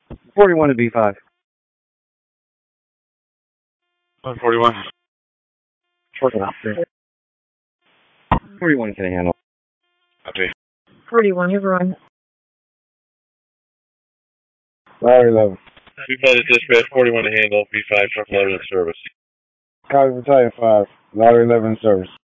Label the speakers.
Speaker 1: 41 to B5.
Speaker 2: 141.
Speaker 1: Short enough. 41 can handle.
Speaker 2: Copy.
Speaker 3: 41, you're wrong.
Speaker 1: Lottery 11.
Speaker 2: 2 to dispatch, 41 to handle, B5, truck 11 in service.
Speaker 1: Copy Battalion 5. Lottery 11 in service.